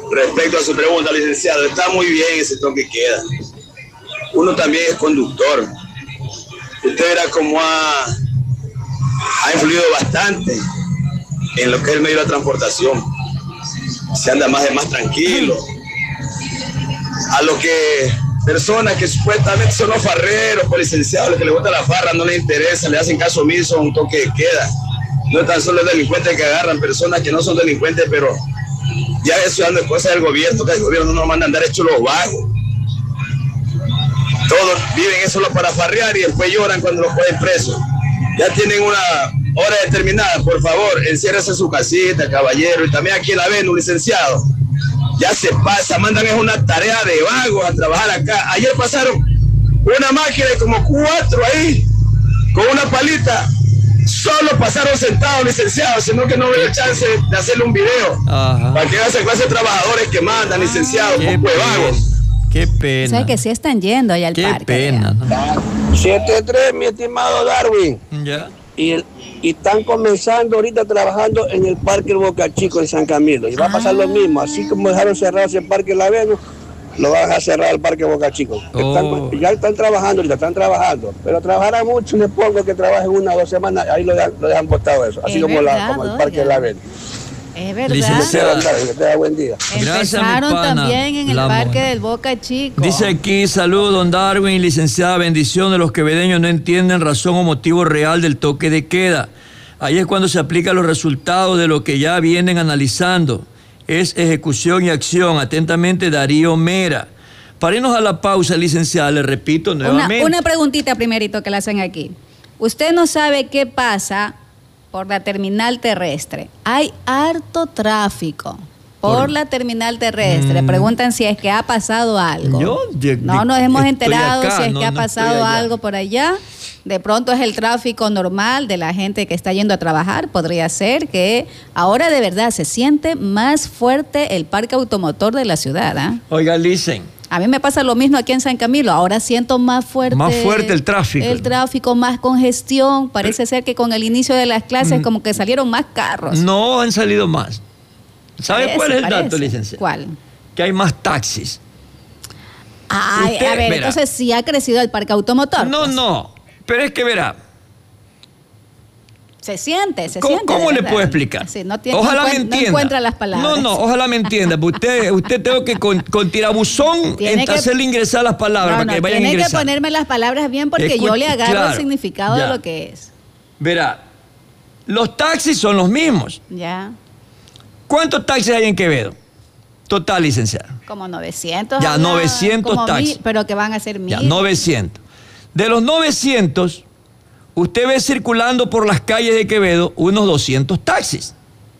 Respecto a su pregunta, licenciado, está muy bien ese toque queda. Uno también es conductor. Usted verá cómo ha influido bastante en lo que es el medio de la transportación. Se anda más tranquilo. A lo que personas que supuestamente son los farreros, pues licenciados, los que les gusta la farra, no les interesa, le hacen caso omiso a un toque de queda. No tan solo delincuentes que agarran, personas que no son delincuentes, pero ya eso es cosa del gobierno, que el gobierno no nos manda a andar hechos los vagos. Todos viven eso solo para farrear y después lloran cuando los cogen presos. Ya tienen una hora determinada, por favor, enciérrese su casita, caballero, y también aquí en la Venus, licenciado. Ya se pasa, mandan es una tarea de vagos a trabajar acá. Ayer pasaron una máquina de como 4 ahí, con una palita. Solo pasaron sentados, licenciados, sino que no hubo chance de hacerle un video. Ajá. Para que vean esa clase de trabajadores que mandan, licenciados, un poco de vagos. Qué pena. O sea que sí están yendo allá al parque. Qué pena, ¿no? 7-3, mi estimado Darwin. Ya. Y están comenzando ahorita trabajando en el Parque Boca Chico en San Camilo. Y va a pasar lo mismo. Así como dejaron cerrado ese Parque La Venus, lo van a cerrar el Parque Boca Chico. Ya están trabajando ahorita, Pero trabajará mucho, les pongo que trabajen 1 o 2 semanas, ahí lo dejan botado eso. Así como, como el Parque La Venus. Es verdad. Licenciada. Que tenga buen día. Empezaron también en el Parque del Boca Chico. Dice aquí, saludos, don Darwin, licenciada, bendiciones. Los quevedeños no entienden razón o motivo real del toque de queda. Ahí es cuando se aplican los resultados de lo que ya vienen analizando. Es ejecución y acción. Atentamente, Darío Mera. Para irnos a la pausa, licenciada, le repito nuevamente. Una preguntita primerito que le hacen aquí. Usted no sabe qué pasa por la terminal terrestre. Hay harto tráfico por la terminal terrestre. Preguntan si es que ha pasado algo. No nos hemos enterado si es que ha pasado algo por allá. De pronto es el tráfico normal de la gente que está yendo a trabajar. Podría ser que ahora de verdad se siente más fuerte el parque automotor de la ciudad. Oiga, Licen. A mí me pasa lo mismo aquí en San Camilo. Ahora siento más fuerte. Más fuerte el tráfico. El tráfico, más congestión. Parece ser que con el inicio de las clases como que salieron más carros. No han salido más. ¿Sabe cuál es el dato, licenciado? ¿Cuál? Que hay más taxis. Ay, a ver, entonces sí ha crecido el parque automotor. No. Pero es que verá. Se siente. ¿Cómo le puedo explicar? Sí, ojalá me entienda. No encuentra las palabras. No, ojalá me entienda. Usted tengo que con tirabuzón hacerle ingresar las palabras para que vayan ingresando. Tiene que ponerme las palabras bien porque yo le agarro el significado de lo que es. Verá, los taxis son los mismos. Ya. ¿Cuántos taxis hay en Quevedo? Total, licenciada. Como 900. Ya, 900 taxis. Pero que van a ser 1000. Ya, 900. De los 900... usted ve circulando por las calles de Quevedo unos 200 taxis.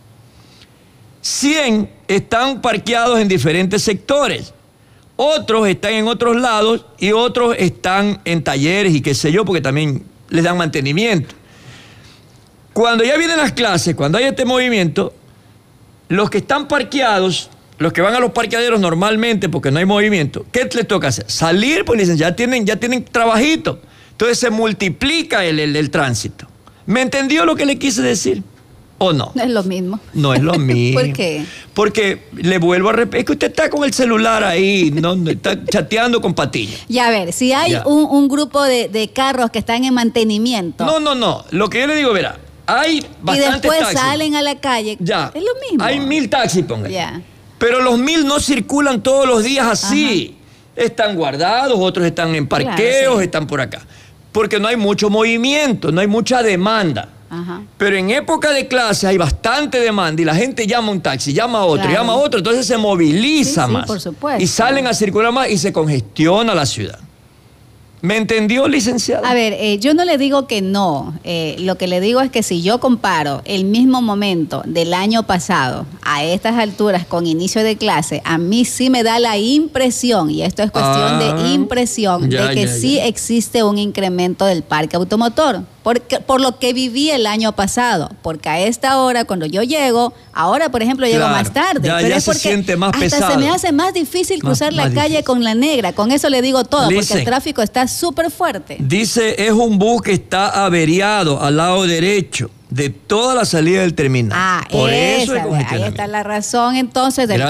100 están parqueados en diferentes sectores. Otros están en otros lados y otros están en talleres y qué sé yo, porque también les dan mantenimiento. Cuando ya vienen las clases, cuando hay este movimiento, los que están parqueados, los que van a los parqueaderos normalmente porque no hay movimiento, ¿qué les toca hacer? Salir, pues ya tienen trabajito. Entonces se multiplica el tránsito. ¿Me entendió lo que le quise decir? ¿O no? No es lo mismo. No es lo mismo. ¿Por qué? Porque le vuelvo a repetir, es que usted está con el celular ahí, ¿no? Está chateando con Patiño. Ya, a ver, si hay un grupo de carros que están en mantenimiento. No. Lo que yo le digo, verá, hay bastantes taxis. Y después taxis. Salen a la calle. Ya. Es lo mismo. Hay 1000 taxis, póngale. Ya. Pero los 1000 no circulan todos los días así. Ajá. Están guardados, otros están en parqueos, están por acá. Porque no hay mucho movimiento, no hay mucha demanda. Ajá. Pero en época de clase hay bastante demanda y la gente llama a un taxi, llama a otro, entonces se moviliza más. Por supuesto. Y salen a circular más y se congestiona la ciudad. ¿Me entendió, licenciada? A ver, yo no le digo que no. Lo que le digo es que si yo comparo el mismo momento del año pasado a estas alturas con inicio de clase, a mí sí me da la impresión, y esto es cuestión de impresión, de que sí existe un incremento del parque automotor. Por lo que viví el año pasado, porque a esta hora, cuando yo llego, ahora por ejemplo llego más tarde, pero es porque se siente más hasta pesado. Se me hace más difícil cruzar la calle con la negra, con eso le digo todo, porque el tráfico está súper fuerte. Dice, es un bus que está averiado al lado derecho de toda la salida del terminal. Por eso ahí está la razón entonces del